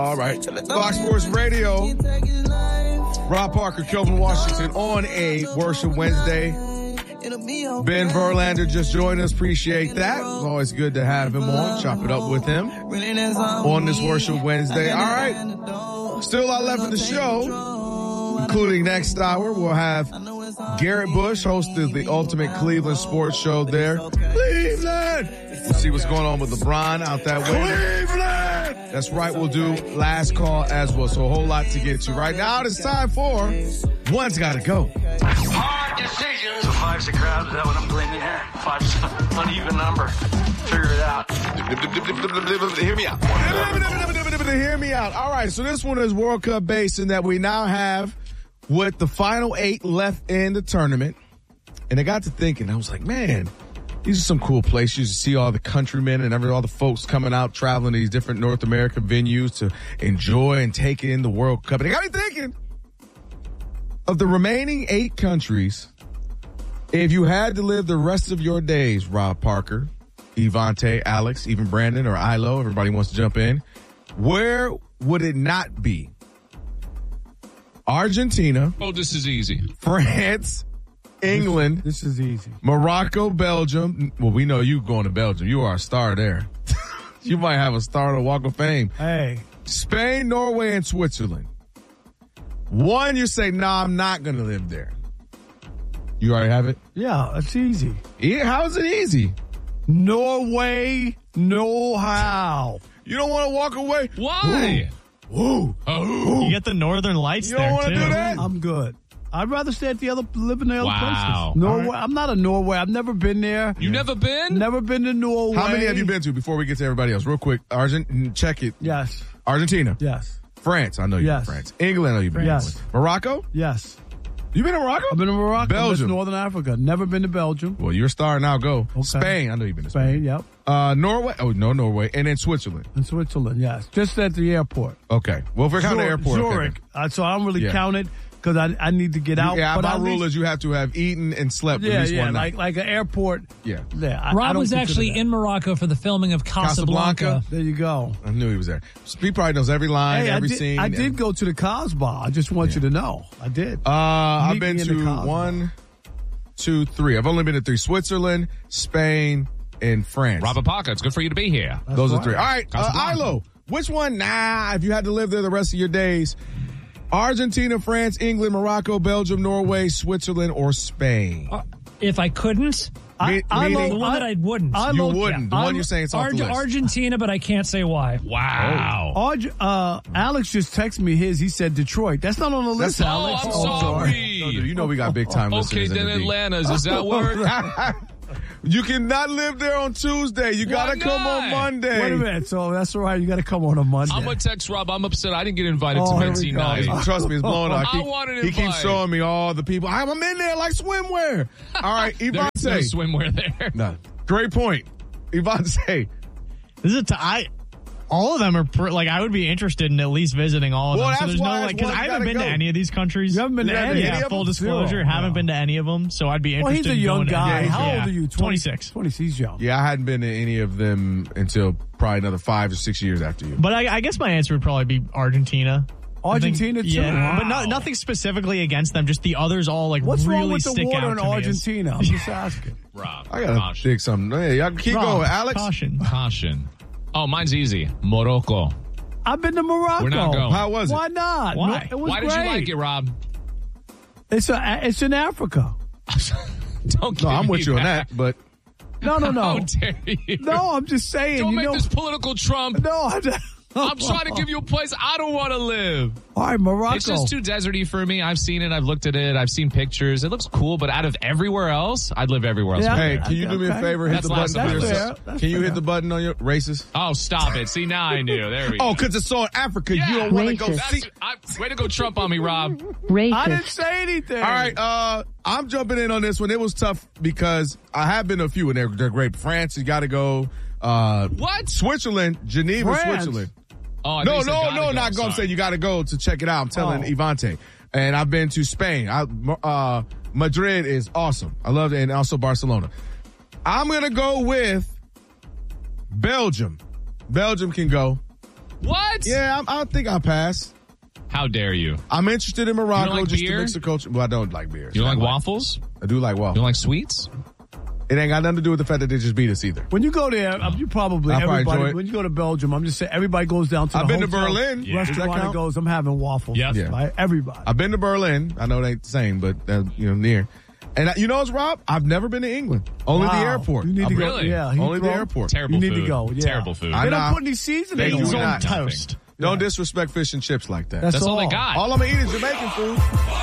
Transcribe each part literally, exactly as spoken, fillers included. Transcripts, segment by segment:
All right. Fox Sports Radio. Rob Parker, Kelvin Washington on a Worship Wednesday. Ben Verlander just joined us. Appreciate that. It's always good to have him on. Chop it up with him on this Worship Wednesday. All right. Still a lot left in the show, including next hour. We'll have Garrett Bush, host of the Ultimate Cleveland Sports Show there. Cleveland! We'll see what's going on with LeBron out that way. Cleveland! That's right. We'll do last call as well. So a whole lot to get to. Right now, it's time for One's Gotta Go. Hard decisions. So five's the crowd. Is that what I'm blaming here? Five's an uneven number. Figure it out. Hear me out. Hear me out. All right. So this one is World Cup based in that we now have with the final eight left in the tournament. And I got to thinking, I was like, man, these are some cool places to see all the countrymen and every, all the folks coming out traveling to these different North American venues to enjoy and take in the World Cup. And it got me thinking of the remaining eight countries. If you had to live the rest of your days, Rob Parker, Ivante, Alex, even Brandon or Ilo, everybody wants to jump in, where would it not be? Argentina. Oh, this is easy. France. England. This, this is easy. Morocco, Belgium. Well, we know you going to Belgium. You are a star there. You might have a star on the Walk of Fame. Hey. Spain, Norway, and Switzerland. One, you say, nah, I'm not going to live there. You already have it? Yeah, it's easy. Yeah, how is it easy? Norway, no how. You don't want to walk away? Why? Ooh. Oh. You get the Northern Lights You there, don't want to too. do that? I'm good. I'd rather stay at the other, live in the other Wow. places. Norway. Right. I'm not a Norway. I've never been there. You never been? Never been to Norway. How many have you been to before we get to everybody else? Real quick. Argent, check it. Yes. Argentina. Yes. France. I know you've Yes. been France. England. I know you've been Yes. France. Morocco? Yes. You been to Morocco? I've been to Morocco. Belgium. That's Northern Africa. Never been to Belgium. Well, you're a star now. Go. Okay. Spain. I know you've been to Spain. Spain, yep. Uh, Norway. Oh, no, Norway. And then Switzerland. And Switzerland, yes. Just at the airport. Okay. Well, if we're counting the airport. Zurich. Okay. Uh, so I don't really Yeah. count it because I, I need to get out. Yeah, but my at rule least- is you have to have eaten and slept Yeah, at least yeah, one night. like like an airport. Yeah. Yeah, I, I Rob don't was consider actually that. in Morocco for the filming of Casablanca. Casablanca. There you go. I knew he was there. So he probably knows every line, Hey, I every did, scene. I did go to the Casbah. I just want Yeah. you to know. I did. Uh, I've Meet been me in the to Casbah. one, two, three. I've only been to three. Switzerland, Spain, and France. Robert Parker, it's good for you to be here. That's Those are right. three. All right, uh, Casablanca. Ilo, which one? Nah, if you had to live there the rest of your days, Argentina, France, England, Morocco, Belgium, Norway, Switzerland, or Spain? Uh, if I couldn't, I, Me- I meaning- the love, one that I wouldn't. I you love- wouldn't. The I one lo- you're saying it's off Arge- the list. Argentina, but I can't say why. Wow. Arg- uh, Alex just texted me his. He said Detroit. That's not on the list, That's- Alex. Oh, I'm Oh, sorry. No, dude, you know we got big time Okay, listeners then in the D. Atlanta's. Does that work? You cannot live there on Tuesday. You got to Why come on not? Monday. Wait a minute. So that's all right. You got to come on a Monday. I'm going to text Rob. I'm upset. I didn't get invited Oh, to here we Mentee go. night. Trust me, it's blowing up. I He, wanted an he keeps invite. showing me all the people. I'm in there like swimwear. All right, There's Yvonne no say. swimwear there. No. Great point. Yvonne say. This is a t- I, all of them are pr- like I would be interested in at least visiting all of Well, them. So that's there's why no it's like because one I you haven't gotta been to go. any of these countries. You haven't been to You haven't any been of to Yeah, of full them? disclosure, Zero. haven't No. been to any of them. So I'd be Well, interested. he's a in young going to- guy. Yeah, How yeah. old are you? twenty-six. twenty. He's young. Yeah, I hadn't been to any of them until probably another five or six years after you. But I, I guess my answer would probably be Argentina. I think- Argentina, too? Yeah, Wow. but no, nothing specifically against them. Just the others all like What's really wrong with the stick water out in to me as- Argentina? I'm just asking. Rob, I got to caution. dig something. Hey, y'all keep Rob, going. Alex? Caution. Caution. Oh, mine's easy. Morocco. I've been to Morocco. We're not going. How was it? Why not? Why? No, it was Why did great. you like it, Rob? It's a, it's in Africa. Don't give No, I'm me with you on that, but No, no, How no. dare you? No, I'm just saying. Don't you make know, this political Trump. No, I'm, I'm trying to give you a place I don't want to live. All right, Morocco. It's just too deserty for me. I've seen it. I've looked at it. I've seen pictures. It looks cool, but out of everywhere else, I'd live everywhere else. Yeah. hey, Okay. can you do me a Okay. favor? Hit That's the last button. of for us. yourself? That's fair. That's Can you hit fair. the button on your racist? Oh, stop it. See, now I knew. There we go. Oh, because it's so in Africa. Yeah. You don't want to go Racist. see. That's, I, way to go Trump on me, Rob. Racist. I didn't say anything. All right, uh, I'm jumping in on this one. It was tough because I have been to a few and they're, they're great. France, you got to go. Uh, What? Switzerland, Geneva, France. Switzerland. Oh, I No, thought you said no, gotta no, go. not go. I'm Sorry. saying you got to go to check it out. I'm telling Oh. Ivante. And I've been to Spain. I, uh, Madrid is awesome. I love it. And also Barcelona. I'm going to go with Belgium. Belgium can go. What? Yeah, I, I think I'll pass. How dare you? I'm interested in Morocco like just beer? to mix the culture. Well, I don't like beer. You don't I like waffles? I do like You waffles. don't like sweets? It ain't got nothing to do with the fact that they just beat us either. When you go there, uh, you probably, I'll probably everybody, enjoy it. when you go to Belgium, I'm just saying, everybody goes down to I've the been to hotel Berlin. Yeah. Does that restaurant and count? goes, I'm having waffles. Yes. Yeah. Right? Everybody. I've been to Berlin. I know it ain't the same, but uh, you know, near. And uh, you know what's, Rob? I've never been to England. Only the Wow. airport. You need to I'm- go. Really? Yeah. Only the Heathrow. airport. Terrible You need food. to go. Yeah. Terrible food. I They're know. not putting these seasonings They on do It's on not. toast. Don't disrespect fish and chips like that. That's, That's all all they got. All I'm gonna eat is Jamaican food.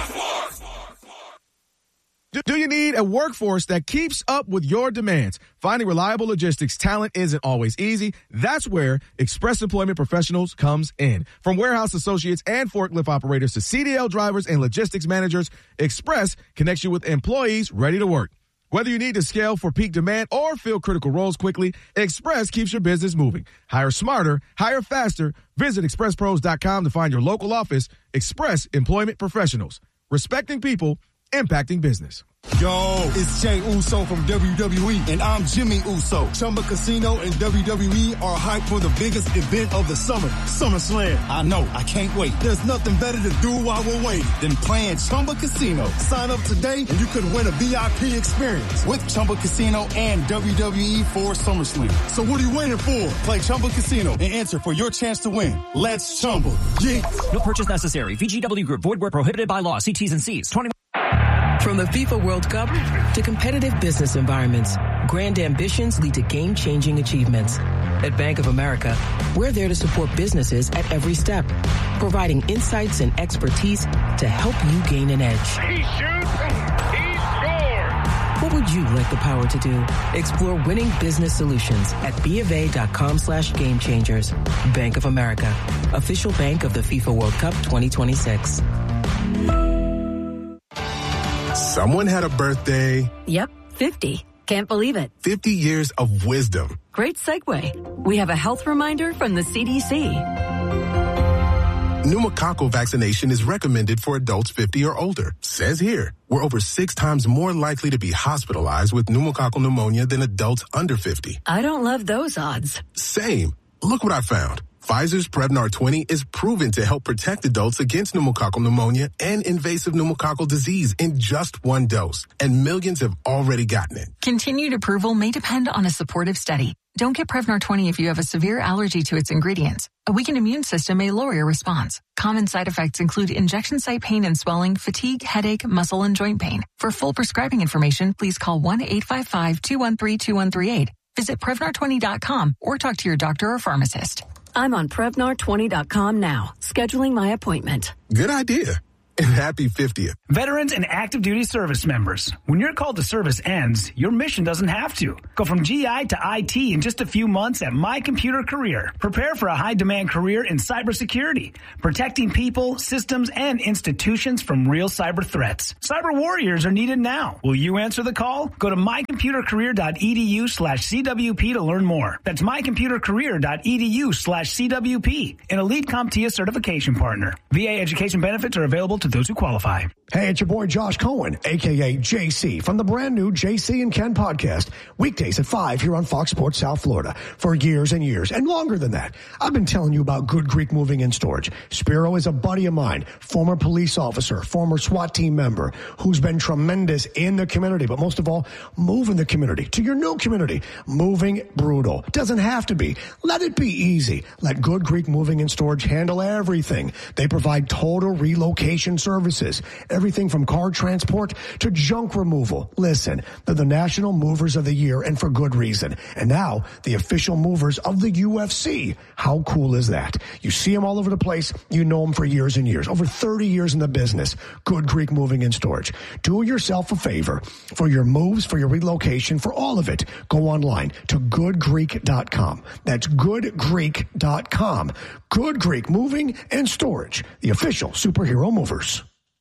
Do- Do you need a workforce that keeps up with your demands? Finding reliable logistics talent isn't always easy. That's where Express Employment Professionals comes in. From warehouse associates and forklift operators to C D L drivers and logistics managers, Express connects you with employees ready to work. Whether you need to scale for peak demand or fill critical roles quickly, Express keeps your business moving. Hire smarter, hire faster. Visit express pros dot com to find your local office. Express Employment Professionals. Respecting people, impacting business. Yo, it's Jay Uso from W W E, and I'm Jimmy Uso. Chumba Casino and W W E are hyped for the biggest event of the summer, SummerSlam. I know, I can't wait. There's nothing better to do while we're waiting than playing Chumba Casino. Sign up today and you could win a V I P experience with Chumba Casino and W W E for SummerSlam. So what are you waiting for? Play Chumba Casino and enter for your chance to win. Let's Chumba. Yeah. No purchase necessary. V G W Group. Void where prohibited by law. See T's and C's. twenty From the FIFA World Cup to competitive business environments, grand ambitions lead to game-changing achievements. At Bank of America, we're there to support businesses at every step, providing insights and expertise to help you gain an edge. He shoots. He scores. What would you like the power to do? Explore winning business solutions at BofA.com slash game changers. Bank of America, official bank of the FIFA World Cup twenty twenty-six. Someone had a birthday. Yep, fifty. Can't believe it. fifty years of wisdom. Great segue. We have a health reminder from the C D C. Pneumococcal vaccination is recommended for adults fifty or older. Says here, we're over six times more likely to be hospitalized with pneumococcal pneumonia than adults under fifty. I don't love those odds. Same. Look what I found. Pfizer's Prevnar twenty is proven to help protect adults against pneumococcal pneumonia and invasive pneumococcal disease in just one dose. And millions have already gotten it. Continued approval may depend on a supportive study. Don't get Prevnar twenty if you have a severe allergy to its ingredients. A weakened immune system may lower your response. Common side effects include injection site pain and swelling, fatigue, headache, muscle, and joint pain. For full prescribing information, please call one eight five five, two one three, two one three eight. Visit Prevnar twenty dot com or talk to your doctor or pharmacist. I'm on Prevnar twenty dot com now, scheduling my appointment. Good idea. And happy fiftieth. Veterans and active duty service members. When your call to service ends, your mission doesn't have to. Go from G I to I T in just a few months at My Computer Career. Prepare for a high-demand career in cybersecurity, protecting people, systems, and institutions from real cyber threats. Cyber warriors are needed now. Will you answer the call? Go to mycomputercareer.edu slash CWP to learn more. That's mycomputercareer.edu slash CWP, an Elite CompTIA certification partner. V A education benefits are available to those who qualify. Hey, it's your boy Josh Cohen, a k a. J C, from the brand new J C and Ken podcast, weekdays at five here on Fox Sports South Florida. For years and years, and longer than that, I've been telling you about Good Greek Moving and Storage. Spiro is a buddy of mine, former police officer, former SWAT team member, who's been tremendous in the community, but most of all, moving the community to your new community. Moving brutal. Doesn't have to be. Let it be easy. Let Good Greek Moving and Storage handle everything. They provide total relocation services. Everything from car transport to junk removal. Listen, they're the National Movers of the Year, and for good reason. And now, the official movers of the U F C. How cool is that? You see them all over the place. You know them for years and years. Over thirty years in the business. Good Greek Moving and Storage. Do yourself a favor. For your moves, for your relocation, for all of it, go online to good greek dot com. That's good greek dot com. Good Greek Moving and Storage, the official superhero movers.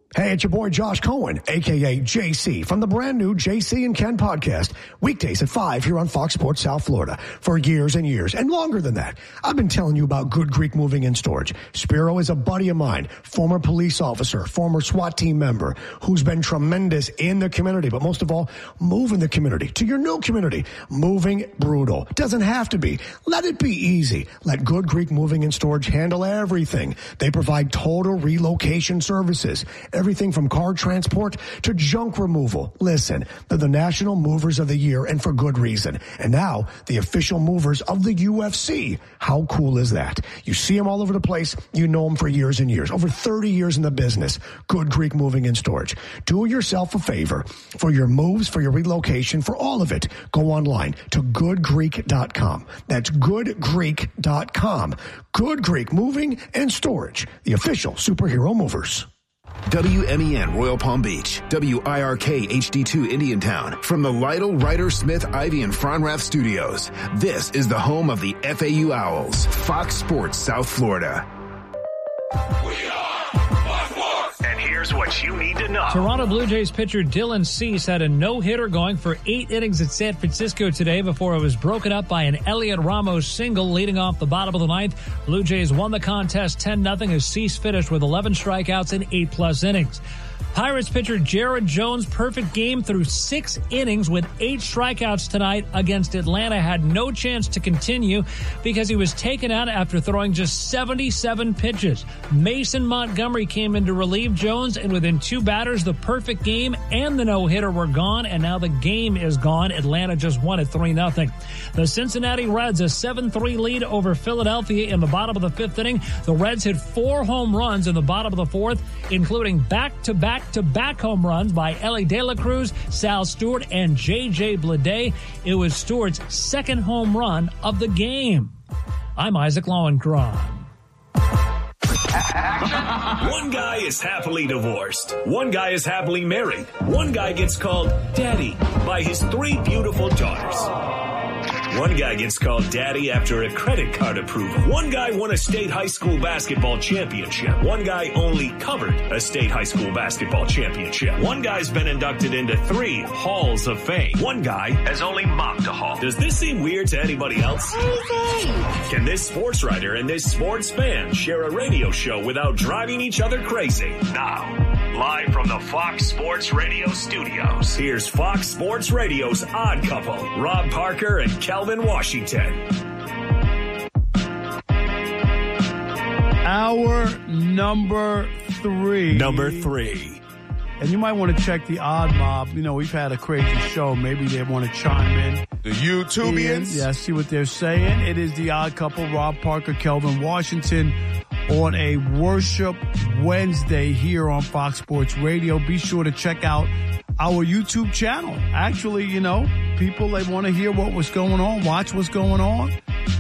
Hey, it's your boy Josh Cohen, a k a. J C, from the brand new J C and Ken podcast, weekdays at five here on Fox Sports South Florida. For years and years, and longer than that, I've been telling you about Good Greek Moving and Storage. Spiro is a buddy of mine, former police officer, former SWAT team member, who's been tremendous in the community, but most of all, moving the community to your new community. Moving brutal. Doesn't have to be. Let it be easy. Let Good Greek Moving and Storage handle everything. They provide total relocation services. Everything from car transport to junk removal. Listen, they're the National Movers of the Year, and for good reason. And now, the official movers of the U F C. How cool is that? You see them all over the place. You know them for years and years. Over thirty years in the business. Good Greek Moving and Storage. Do yourself a favor. For your moves, for your relocation, for all of it, go online to good greek dot com. That's good greek dot com. Good Greek Moving and Storage. The official superhero movers. W M E N Royal Palm Beach, W I R K H D two Indiantown. From the Lytle, Ryder, Smith, Ivy, and Fronrath studios, this is the home of the F A U Owls, Fox Sports South Florida. And here's what you need to know. Toronto Blue Jays pitcher Dylan Cease had a no-hitter going for eight innings at San Francisco today before it was broken up by an Elliot Ramos single leading off the bottom of the ninth. Blue Jays won the contest ten nothing as Cease finished with eleven strikeouts in eight-plus innings. Pirates pitcher Jared Jones' perfect game through six innings with eight strikeouts tonight against Atlanta had no chance to continue because he was taken out after throwing just seventy-seven pitches. Mason Montgomery came in to relieve Jones, and within two batters, the perfect game and the no-hitter were gone, and now the game is gone. Atlanta just won at three nothing. The Cincinnati Reds, a seven three lead over Philadelphia in the bottom of the fifth inning. The Reds hit four home runs in the bottom of the fourth, including back-to-back Back-to-back home runs by Ellie De La Cruz, Sal Stewart, and J J Bleday. It was Stewart's second home run of the game. I'm Isaac Lowenkron. One guy is happily divorced. One guy is happily married. One guy gets called Daddy by his three beautiful daughters. One guy gets called Daddy after a credit card approval. One guy won a state high school basketball championship. One guy only covered a state high school basketball championship. One guy's been inducted into three halls of fame. One guy has only mopped a hall. Does this seem weird to anybody else? Can this sports writer and this sports fan share a radio show without driving each other crazy? Now, live from the Fox Sports Radio studios, here's Fox Sports Radio's Odd Couple, Rob Parker and Kelvin Washington. Hour number three. Number three. And you might want to check the Odd Mob. You know, we've had a crazy show. Maybe they want to chime in. The YouTubians? Yeah, see what they're saying. It is the Odd Couple, Rob Parker, Kelvin Washington, on a Worship Wednesday here on Fox Sports Radio. Be sure to check out our YouTube channel. Actually, you know, people, they want to hear what was going on, watch what's going on.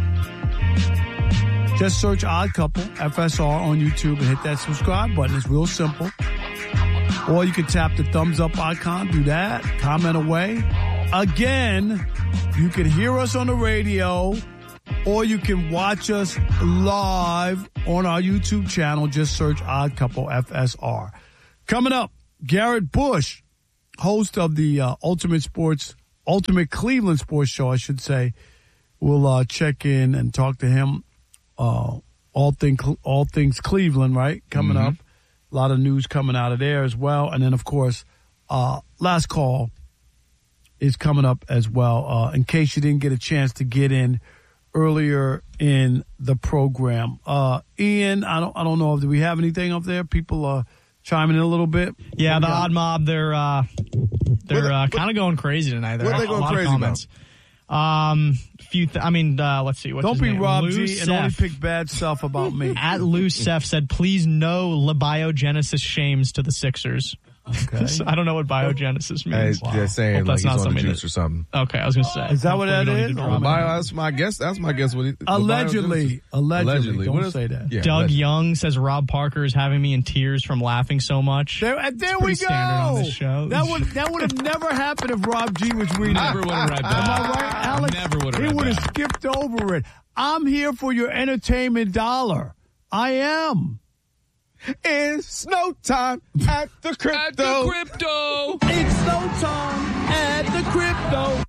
Just search Odd Couple, F S R, on YouTube and hit that subscribe button. It's real simple. Or you can tap the thumbs up icon, do that, comment away. Again, you can hear us on the radio, or you can watch us live on our YouTube channel. Just search Odd Couple F S R. Coming up, Garrett Bush, host of the uh, Ultimate Sports, Ultimate Cleveland Sports Show, I should say. We'll uh, check in and talk to him. Uh, all thing, all things Cleveland, right? Coming mm-hmm. up. A lot of news coming out of there as well. And then, of course, uh, Last Call is coming up as well. Uh, in case you didn't get a chance to get in earlier in the program. Uh, Ian, I don't, I don't know if do we have anything up there. People are chiming in a little bit. Yeah, the Odd Mob, they're uh, they're uh, kind of going crazy tonight. There what are they a going lot crazy of comments. about? Um, few. Th- I mean, uh, let's see. What's Don't his be name? Rob Lou G and only Seth. pick bad stuff about me. At Lou Seth said, please no labiogenesis shames to the Sixers. Okay. So I don't know what biogenesis means. Hey, just saying, Hope like that's he's not on the something juice that- or something. Okay, I was going to say. Is that what Hopefully that we don't is? need to Oh, drop man. it. Bio, that's my guess. That's my guess. What he, Allegedly. Allegedly. Allegedly. Don't What is- say that. Yeah, Doug allegedly. Young says Rob Parker is having me in tears from laughing so much. There, uh, there It's we pretty standard on go. this show. That would that would have never happened if Rob G was reading. Never would have read that. Am I right, Alex? Never would have He read would have that. skipped over it. I'm here for your entertainment dollar. I am. It's snow time at the crypto. At the crypto. It's snow time at the crypto.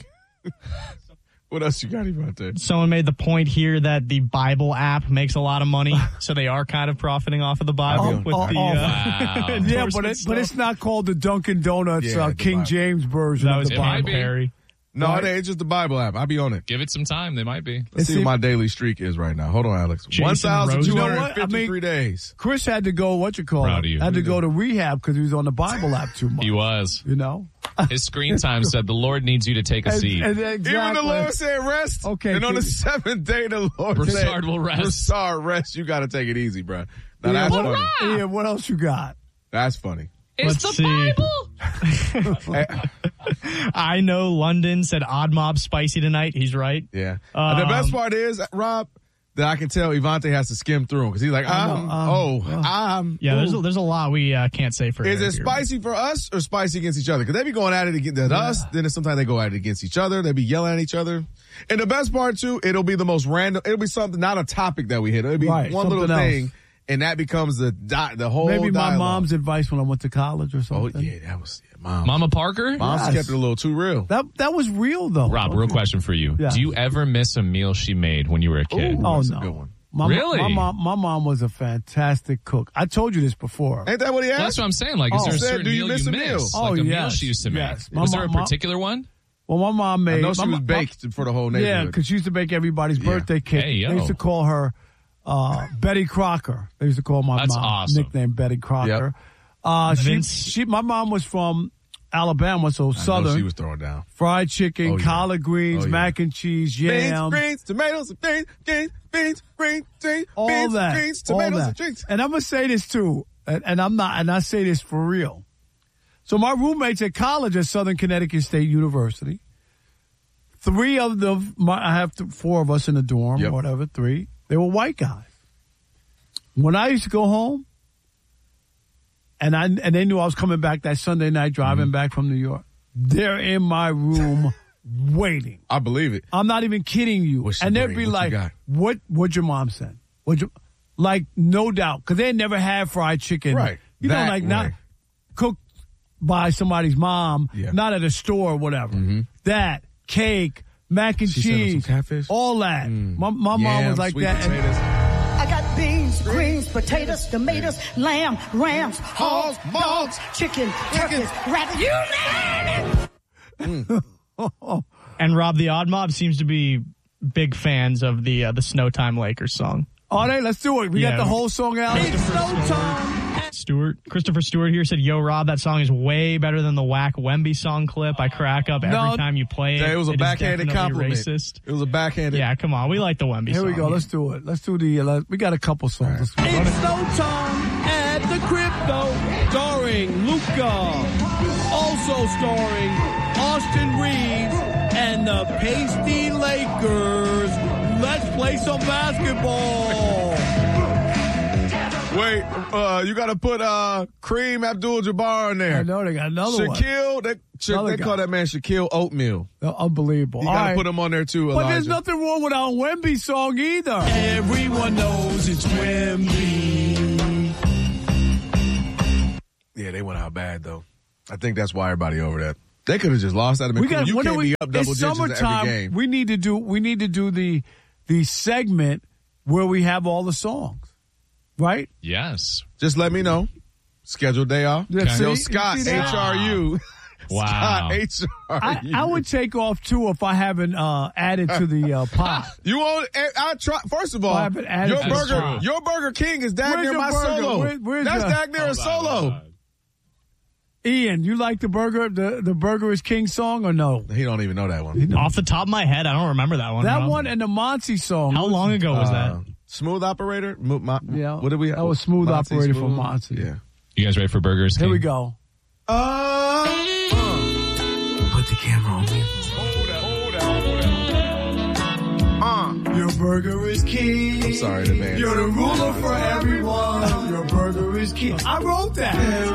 What else you got here out there? Someone made the point here that the Bible app makes a lot of money, so they are kind of profiting off of the Bible. Oh, with oh, the, oh. uh, Wow. Yeah, but it, but it's not called the Dunkin' Donuts Yeah, uh, the King Bible. James version That of was the It might Bible. be. Perry. No, Right. it ain't just the Bible app. I'll be on it. Give it some time. They might be. Let's see see- what my daily streak is right now. Hold on, Alex. Jason one thousand two hundred Rose. fifty-three You know what? I days. Chris had to go, what you call Proud it? of you. Had to go to rehab because he was on the Bible app too much. He was. You know? His screen time said the Lord needs you to take a And- seat. and exactly. Even the Lord said rest. Okay, And on the can- seventh day, the Lord Broussard said, will rest. Broussard rest. You got to take it easy, bro. Now, Ian, that's what, funny. Ian, what else you got? That's funny. It's Let's the see. Bible. I know London said Odd Mob spicy tonight. He's right. Yeah. Um, the best part is, Rob, that I can tell Ivante has to skim through them because he's like, I know, I'm, um, oh, uh, I'm. Yeah, there's ooh. a, there's a lot we uh, can't say for Is Eric it here. spicy for us or spicy against each other? Because they be going at it against us. Then sometimes they go at it against each other. They be yelling at each other. And the best part too, it'll be the most random. It'll be something, not a topic that we hit. It'll be Right, one little something else. thing, and that becomes the di- the whole. Maybe my dialogue. mom's advice when I went to college or Oh something. yeah, that was yeah, mom. Mama Parker? Mom's Yes. kept it a little too real. That that was real though. Rob, real question for you. Yeah. Do you ever miss a meal she made when you were a kid? Ooh, Oh that's no. a good one. My, Really? My mom, my mom was a fantastic cook. I told you this before. Ain't that what he Well, that's asked? what I'm saying. Like, is Oh. there a Said, certain do you meal miss you a meal? miss? Oh, Like a meal yes, she used to make. yes. My Was there a mom- my- particular one? Well, my mom made. I know she my was mo- baked for the whole My, yeah, neighborhood. because she used to bake everybody's Yeah. birthday cake. Hey, yo. They used to call her uh, Betty Crocker. They used to call my That's mom awesome. nickname Betty Crocker. Yep. Uh, she, Vince- she, my mom was from Alabama, so I know southern. she was throwing down. Fried chicken, Oh, yeah. collard greens, Oh, yeah. mac and cheese, Beans, yam, greens, tomatoes, beans, beans, beans, greens, beans, all beans, that, greens, all tomatoes, that. and drinks. And I'm gonna say this too, and, and I'm not, and I say this for real. So my roommates at college at Southern Connecticut State University, three of the, my, I have th- four of us in the dorm, Yep. or whatever, three. They were white guys. When I used to go home, and I and they knew I was coming back that Sunday night, driving Mm-hmm. back from New York. They're in my room waiting. I believe it. I'm not even kidding you. What's she And they'd bring? be What you like, got? "What? What'd your mom send? What you?" Like, no doubt, because they never had fried chicken. Right. You That know, like not way. cooked by somebody's mom, Yeah. not at a store or whatever. That cake, mac and She sent them some cheese, catfish? all that. My, my mom Yam, was like sweet that. And- potatoes. I got beans, greens, potatoes, tomatoes, lamb, rams, hogs, dogs, chicken, turkeys, rabbit, you name it! And Rob, the Odd Mob seems to be big fans of the uh, the Snowtime Lakers song. All right, let's do it. We Yeah. got the whole song out. It's Snowtime. Stewart, Christopher Stewart here said, "Yo, Rob, that song is way better than the whack Wemby song clip. I crack up every No. time you play it. Yeah, it was a is backhanded definitely compliment. Racist." It was a backhanded. Yeah, come on, we like the Wemby Here song. we go. Let's do it. Let's do the. Uh, let- we got a couple songs. Let's run it. It's Snowtime at the Crypto, starring Luca, also starring Austin Reeves and the Pasty Lakers. Let's play some basketball. Wait, uh, you got to put uh, Kareem Abdul-Jabbar in there. I know they got another one. Shaquille, they, Sha- Another they guy. call that man Shaquille Oatmeal. Uh, unbelievable. You All got to right. put him on there too, But Elijah. there's nothing wrong with our Wemby song either. Everyone knows it's Wemby. Yeah, they went out bad though. I think that's why everybody over that. They could have just lost that. I mean, We cool, got. you when can't are we? be up double It's digits every summertime. game. We need to do. We need to do the the segment where we have all the songs, right? Yes. Just let me know. Scheduled day off. Yeah, Yo, see? Scott, You see H that? R U. Wow. Scott, H R U. I, I would take off too if I haven't uh, added to the uh, pot. You want? I try. First of all, I haven't added your to the burger, pot. your Burger King is dag Where's near your my burger? solo. Where- where's That's your- dag near a solo. Ian, you like the burger, the the Burger is King song or no? He don't even know that one. Off the top of my head, I don't remember that one. That Rob. one and the Monty song. How long ago was Uh, that? Smooth Operator. Mo- Mo- Yeah, What did we? that was Smooth Monty Operator Smooth? from Monty. Yeah. You guys ready for Burgers King? Here we go. Uh, Put the camera on me. hold that, hold that, hold that. Uh. Your burger is king. I'm sorry, the man. You're the ruler for everyone. Your burger is king. I wrote that.